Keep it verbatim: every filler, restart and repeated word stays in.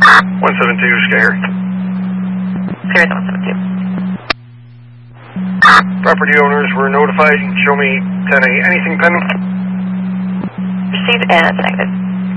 one seven two, Sky Harry. Sky Harry one seven two. Property owners were notified. Show me ten A. Anything pending? Received and negative.